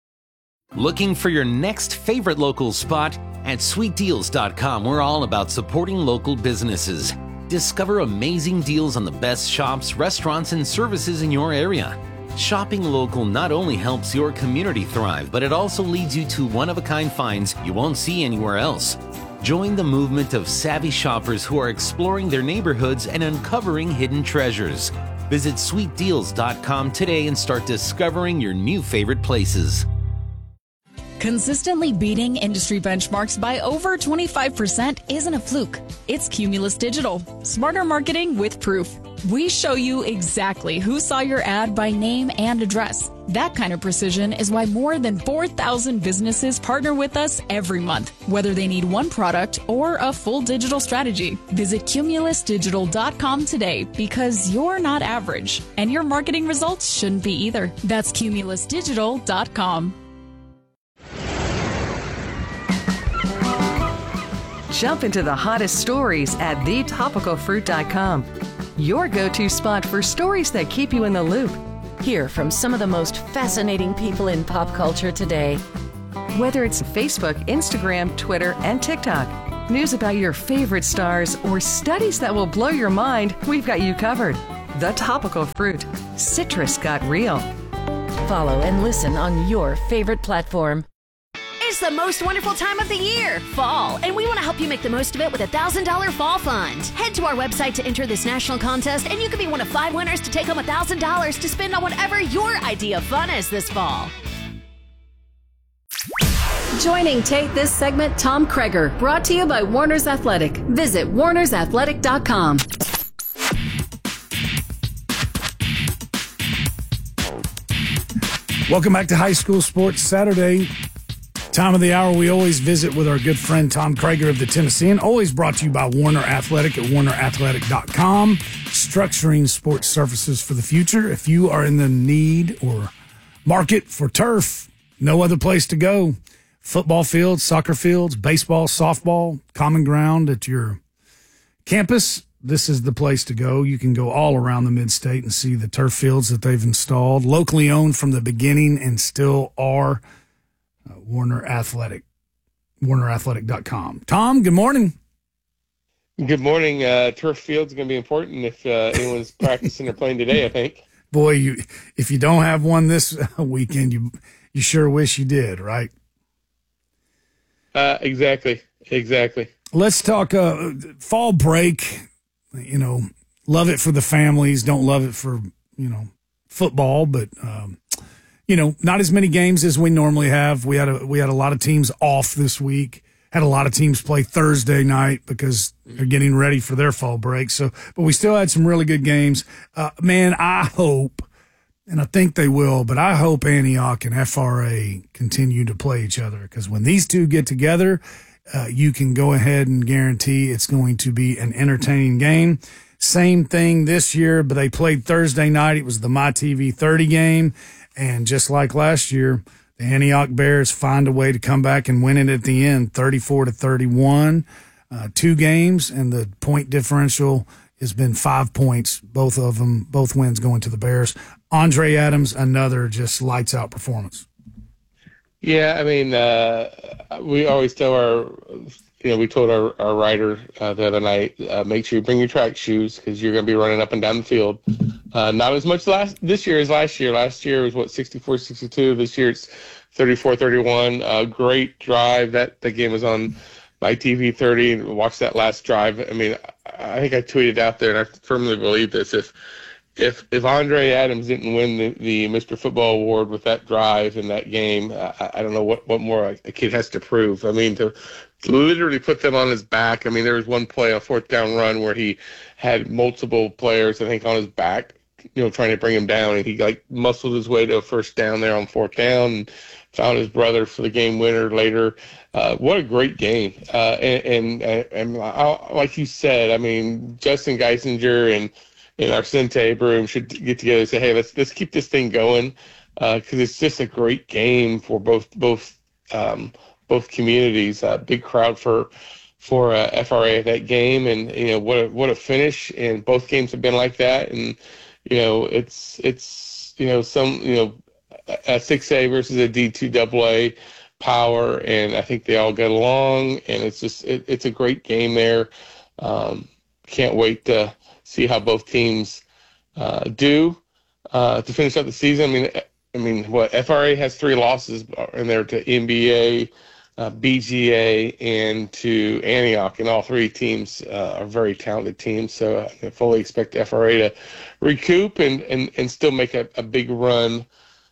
Looking for your next favorite local spot? At sweet deals dot com, we're all about supporting local businesses. Discover amazing deals on the best shops, restaurants, and services in your area. Shopping local not only helps your community thrive, but it also leads you to one-of-a-kind finds you won't see anywhere else. Join the movement of savvy shoppers who are exploring their neighborhoods and uncovering hidden treasures. Visit sweet deals dot com today and start discovering your new favorite places. Consistently beating industry benchmarks by over twenty-five percent isn't a fluke. It's Cumulus Digital. Smarter marketing with proof. We show you exactly who saw your ad by name and address. That kind of precision is why more than four thousand businesses partner with us every month, whether they need one product or a full digital strategy. Visit cumulus digital dot com today because you're not average, and your marketing results shouldn't be either. That's cumulus digital dot com. Jump into the hottest stories at the topical fruit dot com. Your go-to spot for stories that keep you in the loop. Hear from some of the most fascinating people in pop culture today. Whether it's Facebook, Instagram, Twitter, and TikTok, news about your favorite stars, or studies that will blow your mind, we've got you covered. The Topical Fruit. Citrus got real. Follow and listen on your favorite platform. It's the most wonderful time of the year, fall, and we want to help you make the most of it with a one thousand dollars fall fund. Head to our website to enter this national contest, and you could be one of five winners to take home one thousand dollars to spend on whatever your idea of fun is this fall. Joining Tate this segment, Tom Kreger, brought to you by Warner's Athletic. Visit warners athletic dot com. Welcome back to High School Sports Saturday. Time of the hour, we always visit with our good friend Tom Kreger of the Tennessean, always brought to you by Warner Athletic at warner athletic dot com, structuring sports surfaces for the future. If you are in the need or market for turf, no other place to go. Football fields, soccer fields, baseball, softball, common ground at your campus, this is the place to go. You can go all around the mid-state and see the turf fields that they've installed, locally owned from the beginning and still are. Uh, Warner Athletic, warner athletic dot com. Tom, good morning. Good morning. Uh, turf field's going to be important if uh, anyone's practicing or playing today, I think. Boy, you if you don't have one this weekend, you you sure wish you did, right? Uh, exactly. Exactly. Let's talk uh, fall break. You know, love it for the families. Don't love it for, you know, football, but um, you know, not as many games as we normally have. We had a we had a lot of teams off this week. Had a lot of teams play Thursday night because they're getting ready for their fall break. So, but we still had some really good games. Uh, man, I hope, and I think they will, but I hope Antioch and F R A continue to play each other, because when these two get together, uh, you can go ahead and guarantee it's going to be an entertaining game. Same thing this year, but they played Thursday night. It was the My T V thirty game. And just like last year, the Antioch Bears find a way to come back and win it at the end, thirty-four to thirty-one. Uh, two games, and the point differential has been five points. Both of them, both wins going to the Bears. Andre Adams, another just lights out performance. Yeah, I mean, uh, we always tell our, you know, we told our, our writer uh, the other night, uh, make sure you bring your track shoes because you're going to be running up and down the field. Uh, not as much last this year as last year. Last year was, what, sixty-four sixty-two. This year it's thirty-four thirty-one. Uh, great drive. That, that game was on My T V thirty. And watch that last drive. I mean, I think I tweeted out there, and I firmly believe this, if if if Andre Adams didn't win the, the Mister Football Award with that drive in that game, I, I don't know what, what more a, a kid has to prove. I mean, to, to literally put them on his back. I mean, there was one play, a fourth down run, where he had multiple players, I think, on his back, you know, trying to bring him down, and he like muscled his way to a first down there on fourth down and found his brother for the game winner later. Uh, what a great game. Uh, and, and, and I, like you said, I mean, Justin Geisinger and, and Arcente Broom should get together and say, hey, let's, let's keep this thing going. Uh, cause it's just a great game for both, both, um, both communities. Uh, big crowd for, for uh, F R A at that game. And, you know, what a, what a finish. And both games have been like that. And, you know, it's, it's, you know, some, you know, a six A versus a D two double A power. And I think they all get along, and it's just, it, it's a great game there. Um, can't wait to see how both teams uh, do uh, to finish up the season. I mean, I mean, what F R A has three losses in there to N B A, uh, B G A, and to Antioch, and all three teams uh, are very talented teams. So I fully expect F R A to recoup and, and, and still make a, a big run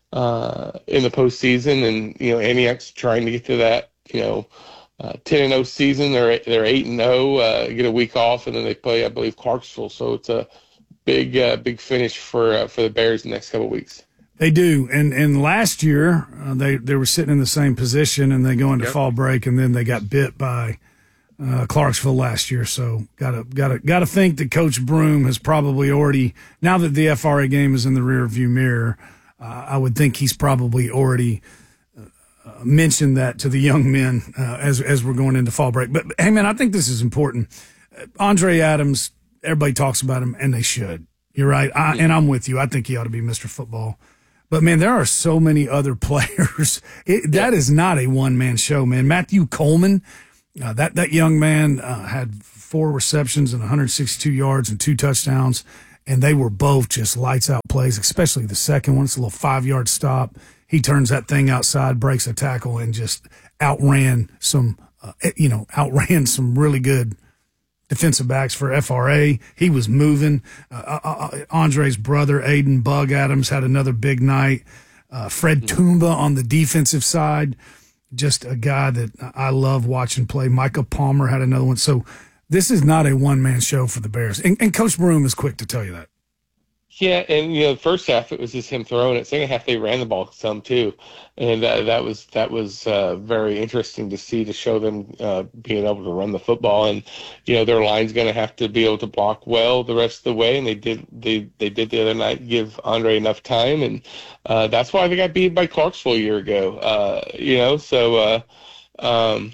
uh, in the postseason. And, you know, Antioch's trying to get to that, you know, uh, ten and oh season. They're, they're eight and oh, uh, get a week off, and then they play, I believe, Clarksville. So it's a big, uh, big finish for, uh, for the Bears the next couple of weeks. They do. And and last year, uh, they, they were sitting in the same position, and they go into yep. fall break, and then they got bit by uh, Clarksville last year. So gotta gotta gotta think that Coach Broom has probably already, now that the F R A game is in the rear view mirror, uh, I would think he's probably already uh, mention that to the young men uh, as as we're going into fall break. But, hey, man, I think this is important. Uh, Andre Adams, everybody talks about him, and they should. You're right, I, and I'm with you. I think he ought to be Mister Football. But, man, there are so many other players. It, that is not a one-man show, man. Matthew Coleman, uh, that, that young man uh, had four receptions and one hundred sixty-two yards and two touchdowns, and they were both just lights-out plays, especially the second one. It's a little five-yard stop. He turns that thing outside, breaks a tackle, and just outran some, uh, you know, outran some really good defensive backs for F R A. He was moving. Uh, uh, Andre's brother, Aiden Bug Adams, had another big night. Uh, Fred Toomba on the defensive side, just a guy that I love watching play. Micah Palmer had another one. So this is not a one-man show for the Bears. And, and Coach Broom is quick to tell you that. Yeah, and you know, the first half it was just him throwing it. Second half they ran the ball some too, and uh, that was that was uh, very interesting to see, to show them uh, being able to run the football. And you know, their line's going to have to be able to block well the rest of the way, and they did they they did the other night, give Andre enough time, and uh, that's why they got beat by Clarksville a year ago. Uh, you know, so. Uh, um,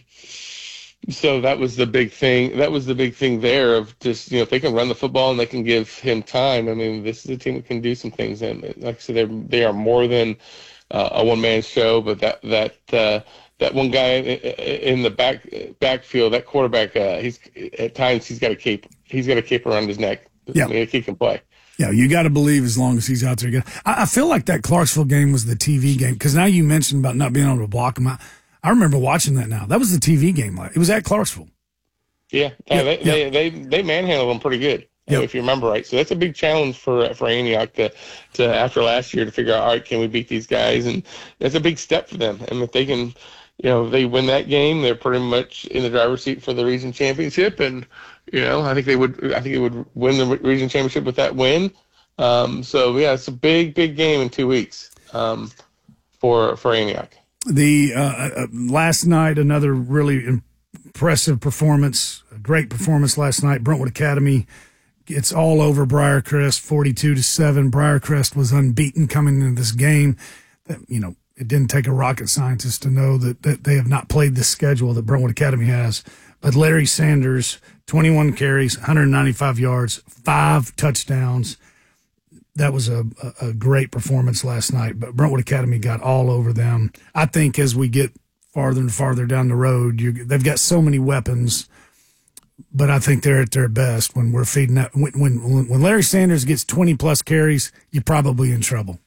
So that was the big thing. That was the big thing there of just, you know, if they can run the football and they can give him time. I mean, this is a team that can do some things. And like I said, they're, they are more than uh, a one-man show. But that that uh, that one guy in the back backfield, that quarterback, uh, he's at times he's got a cape. He's got a cape around his neck. Yeah, I mean, he can play. Yeah, you got to believe as long as he's out there. I, I feel like that Clarksville game was the T V game, because now you mentioned about not being able to block him out. I remember watching that now. That was the T V game. It was at Clarksville. Yeah, yeah, they, yeah. they they they manhandled them pretty good, yep. if you remember right. So that's a big challenge for for Antioch to to after last year to figure out, all right, can we beat these guys? And that's a big step for them. And if they can, you know, if they win that game, they're pretty much in the driver's seat for the region championship. And you know, I think they would. I think it would win the region championship with that win. Um, so yeah, it's a big big game in two weeks um, for for Antioch. The uh, uh, last night, another really impressive performance, a great performance last night. Brentwood Academy, it's all over Briarcrest, forty-two to seven. Briarcrest was unbeaten coming into this game. That, you know, it didn't take a rocket scientist to know that, that they have not played the schedule that Brentwood Academy has. But Larry Sanders, twenty-one carries, one hundred ninety-five yards, five touchdowns. That was a, a great performance last night, but Brentwood Academy got all over them. I think as we get farther and farther down the road, you, they've got so many weapons, but I think they're at their best when we're feeding that. When, when, when Larry Sanders gets twenty plus carries, you're probably in trouble.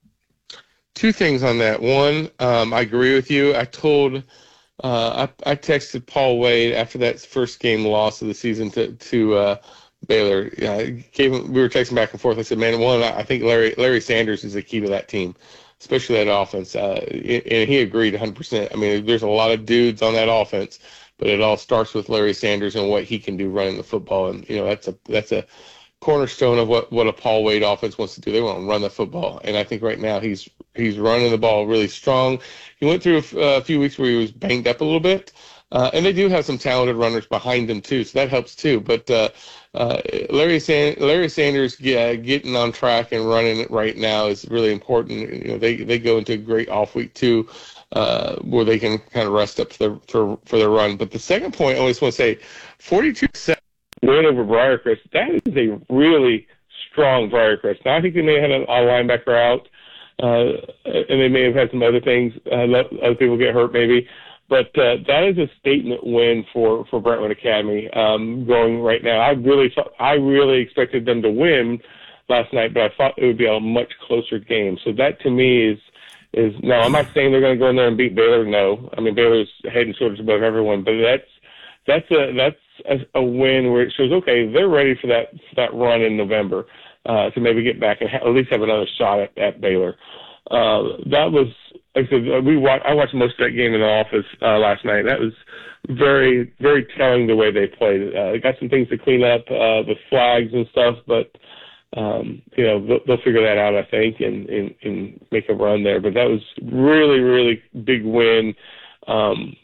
Two things on that. One, um, I agree with you. I told, uh, I, I texted Paul Wade after that first game loss of the season to, to, uh, Baylor. Yeah, gave him, we were texting back and forth. I said, man, one, I think Larry Larry Sanders is the key to that team, especially that offense. Uh, and he agreed one hundred percent. I mean, there's a lot of dudes on that offense, but it all starts with Larry Sanders and what he can do running the football. And, you know, that's a that's a cornerstone of what, what a Paul Wade offense wants to do. They want to run the football. And I think right now he's he's running the ball really strong. He went through a, a few weeks where he was banged up a little bit. Uh, and they do have some talented runners behind them, too, so that helps, too. But uh, uh, Larry San- Larry Sanders yeah, getting on track and running it right now is really important. You know, they, they go into a great off week, too, uh, where they can kind of rest up for their, for, for their run. But the second point, I always want to say, forty-two seven win over Briarcrest, that is a really strong Briarcrest. Now, I think they may have had a, a linebacker out, uh, and they may have had some other things, uh, let other people get hurt maybe. But uh, that is a statement win for, for Brentwood Academy um, going right now. I really thought, I really expected them to win last night, but I thought it would be a much closer game. So that to me is is no. I'm not saying they're going to go in there and beat Baylor. No, I mean Baylor's head and shoulders above everyone, but that's that's a that's a, a win where it shows okay they're ready for that for that run in November uh, to maybe get back and ha- at least have another shot at, at Baylor. Uh, that was. Like I said, we watch, I watched most of that game in the office uh, last night. That was very, very telling the way they played. Uh, they got some things to clean up uh, with flags and stuff, but um, you know they'll, they'll figure that out, I think, and, and, and make a run there. But that was really, really big win, um,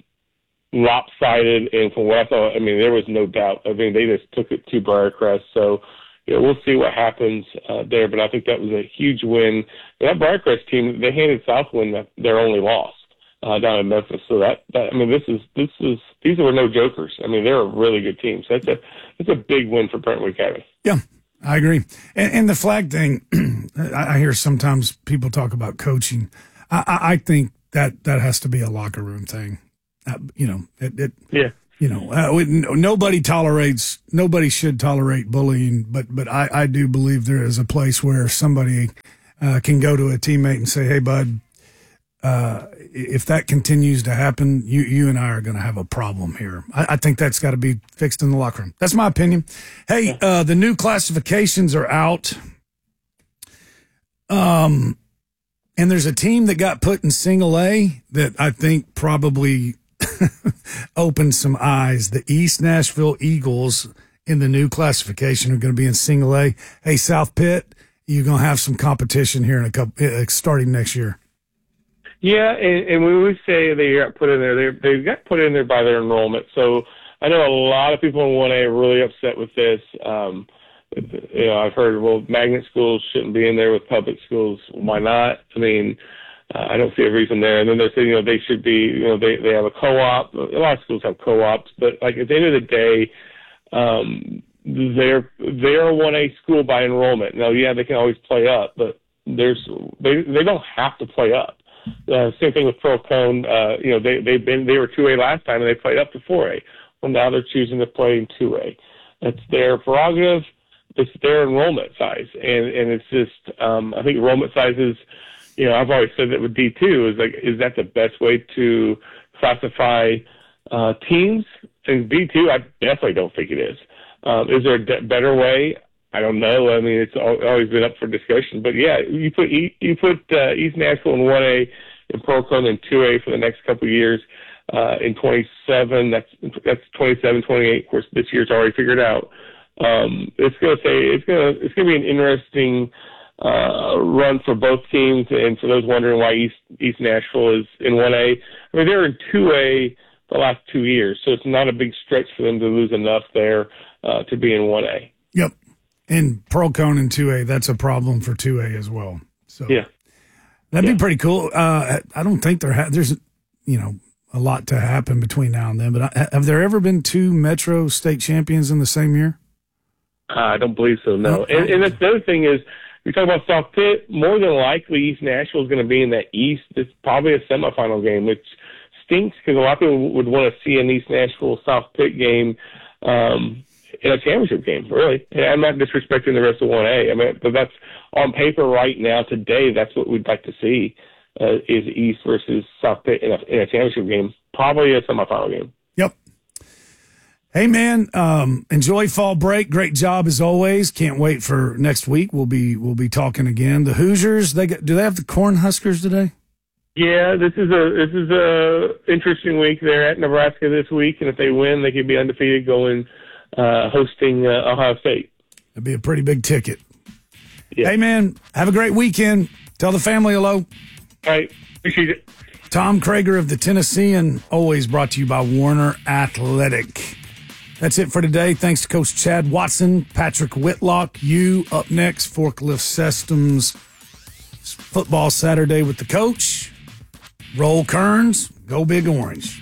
lopsided, and from what I thought, I mean, there was no doubt. I mean, they just took it to Briarcrest, so. You know, we'll see what happens uh, there, but I think that was a huge win. That Briarcrest team, they handed Southwind their only loss. uh, down in Memphis. So that, that I mean, this is this is these were no jokers. I mean, they're a really good team. So that's a that's a big win for Brentwood Academy. Yeah, I agree. And, and the flag thing, I, I hear sometimes people talk about coaching. I, I, I think that that has to be a locker room thing. Uh, you know, it, it yeah. You know, uh, we, nobody tolerates, nobody should tolerate bullying, but but I, I do believe there is a place where somebody uh, can go to a teammate and say, hey, bud, uh, if that continues to happen, you you and I are going to have a problem here. I, I think that's got to be fixed in the locker room. That's my opinion. Hey, uh, the new classifications are out. Um, and there's a team that got put in single A that I think probably opened some eyes. The East Nashville Eagles in the new classification are going to be in single A. Hey, South Pitt, you're going to have some competition here in a couple, uh, starting next year. Yeah, and, and when we say they got put in there, they they got put in there by their enrollment. So I know a lot of people in one A are really upset with this. Um, you know, I've heard, well, magnet schools shouldn't be in there with public schools. Why not? I mean, uh, I don't see a reason there. And then they're saying, you know, they should be, you know, they, they have a co-op. A lot of schools have co-ops, but like at the end of the day, um, they're they're a one A school by enrollment. Now, yeah, they can always play up, but there's they they don't have to play up. Uh, same thing with Pearl Cone. Uh, you know, they they've been they were two A last time and they played up to four A. Well, now they're choosing to play in two A. That's their prerogative. It's their enrollment size, and and it's just um, I think enrollment sizes. You know, I've always said that with D two is like, is that the best way to classify uh, teams? In D two, I definitely don't think it is. Um, is there a de- better way? I don't know. I mean, it's always been up for discussion. But yeah, you put you put uh, East Nashville in one A and Pearl Cone in two A for the next couple of years. Uh, in twenty-seven, that's that's twenty-seven, twenty-eight. Of course, this year's already figured out. Um, it's gonna say it's gonna it's gonna be an interesting uh, run for both teams. And for those wondering why East East Nashville is in one A, I mean they're in two A the last two years, so it's not a big stretch for them to lose enough there uh, to be in one A. Yep. And Pearl Cone in two A, that's a problem for two A as well. So yeah, that'd yeah. be pretty cool. Uh, I don't think there ha- there's, you know, a lot to happen between now and then. But I, have there ever been two Metro state champions in the same year? Uh, I don't believe so. No. Oh, and, and that's the other thing is we talk about South Pitt. More than likely, East Nashville is going to be in that East. It's probably a semifinal game, which stinks because a lot of people would want to see an East Nashville South Pitt game. Um, in a championship game, really. And I'm not disrespecting the rest of one A. I mean, but that's on paper right now, today, that's what we'd like to see uh, is East versus South Pitt in a, in a championship game, probably a semifinal game. Yep. Hey, man, um, enjoy fall break. Great job as always. Can't wait for next week. We'll be we'll be talking again. The Hoosiers, they get, do they have the Cornhuskers today? Yeah, this is a this is a interesting week. They're at Nebraska this week, and if they win, they could be undefeated going Uh, hosting uh, Ohio State. That'd be a pretty big ticket. Yeah. Hey, man, have a great weekend. Tell the family hello. All right. Appreciate it. Tom Krager of the Tennessean, always brought to you by Warner Athletic. That's it for today. Thanks to Coach Chad Watson, Patrick Whitlock. You up next, Forklift Systems Football Saturday with the coach. Roll Kearns. Go Big Orange.